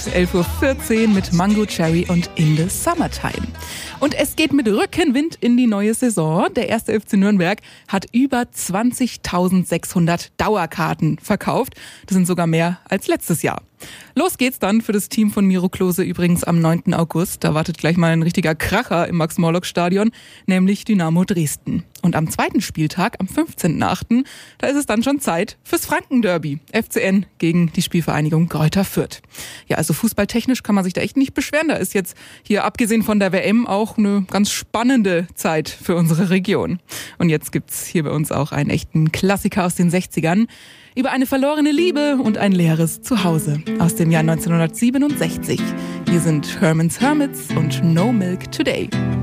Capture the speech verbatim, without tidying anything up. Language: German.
elf Uhr vierzehn mit Mango Cherry und In the Summertime. Und es geht mit Rückenwind in die neue Saison. Der erste F C Nürnberg hat über zwanzigtausendsechshundert Dauerkarten verkauft. Das sind sogar mehr als letztes Jahr. Los geht's dann für das Team von Miro Klose übrigens am neunten August. Da wartet gleich mal ein richtiger Kracher im Max-Morlock-Stadion, nämlich Dynamo Dresden. Und am zweiten Spieltag, am fünfzehnten achten, da ist es dann schon Zeit fürs Franken-Derby. F C N gegen die Spielvereinigung Greuther Fürth. Ja, also fußballtechnisch kann man sich da echt nicht beschweren. Da ist jetzt hier, abgesehen von der W M, auch eine ganz spannende Zeit für unsere Region. Und jetzt gibt's hier bei uns auch einen echten Klassiker aus den sechzigern. Über eine verlorene Liebe und ein leeres Zuhause aus dem Jahr neunzehnhundertsiebenundsechzig. Hier sind Herman's Hermits und No Milk Today.